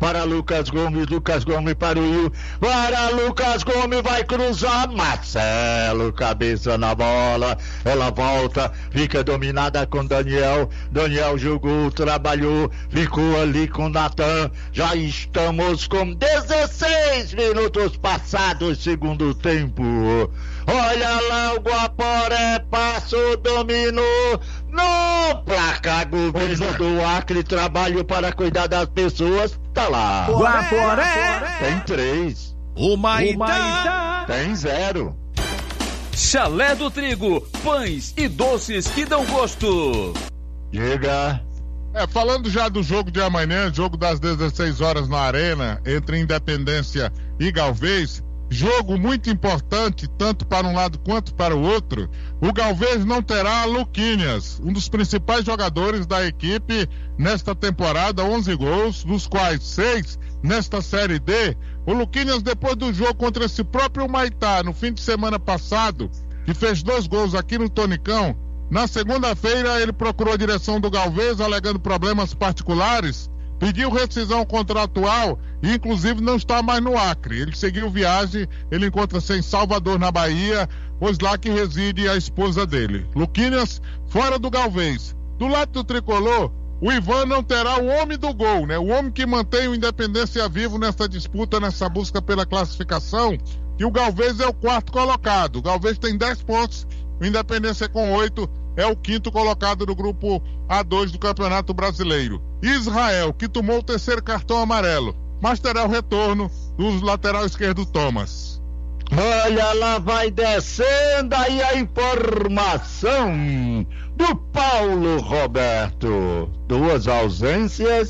para Lucas Gomes para o Will, para Lucas Gomes, vai cruzar, Marcelo, cabeça na bola, ela volta, fica dominada com Daniel jogou, trabalhou, ficou ali com Natan, já estamos com 16 minutos passados, segundo tempo. Olha lá o Guaporé, passou, dominou, no placar governo do Acre, trabalho para cuidar das pessoas, tá lá. Guaporé tem 3. O Maitá tem 0. Chalé do Trigo, pães e doces que dão gosto. Diga. Falando já do jogo de amanhã, jogo das 16 horas na Arena, entre Independência e Galvez, jogo muito importante, tanto para um lado quanto para o outro. O Galvez não terá Luquinhas, um dos principais jogadores da equipe nesta temporada, 11 gols, dos quais 6 nesta Série D. O Luquinhas, depois do jogo contra esse próprio Maitá, no fim de semana passado, que fez 2 gols aqui no Tonicão, na segunda-feira ele procurou a direção do Galvez, alegando problemas particulares, pediu rescisão contratual e inclusive não está mais no Acre. Ele seguiu viagem, ele encontra-se em Salvador, na Bahia, pois lá que reside a esposa dele. Luquinhas fora do Galvez. Do lado do tricolor, o Ivan não terá o homem do gol, né? O homem que mantém o Independência vivo nessa disputa, nessa busca pela classificação, e o Galvez é o 4º colocado. O Galvez tem 10 pontos, o Independência com 8 é o 5º colocado do grupo A2 do Campeonato Brasileiro. Israel, que tomou o 3º cartão amarelo, mas terá o retorno do lateral esquerdo Thomas. Olha lá, vai descendo aí a informação do Paulo Roberto. 2 ausências